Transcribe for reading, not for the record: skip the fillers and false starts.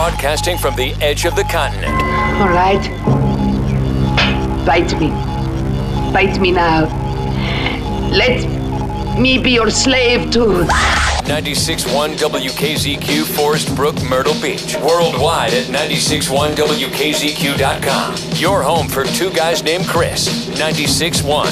Broadcasting from the edge of the continent. All right. Bite me. Bite me now. Let me be your slave too. 96.1 WKZQ, Forest Brook, Myrtle Beach. Worldwide at 96.1WKZQ.com. Your home for two guys named Chris. 96.1